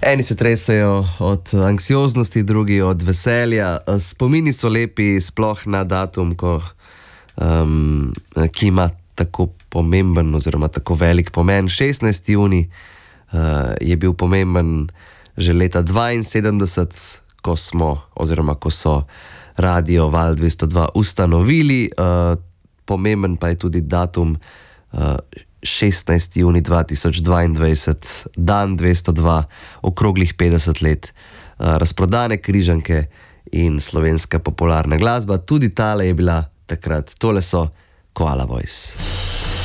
Eni se tresajo od anksioznosti, drugi od veselja. Spomini so lepi, sploh na datum, ki ima tako pomemben oziroma tako velik pomen. 16. junij je bil pomemben že leta 1972, ko so Radio Val 202 ustanovili. Pomemben pa je tudi datum 16. junij 2022, dan 202, okroglih 50 let razprodane križanke in slovenska popularna glasba. Tudi tale je bila takrat. Tole so Koala Voice.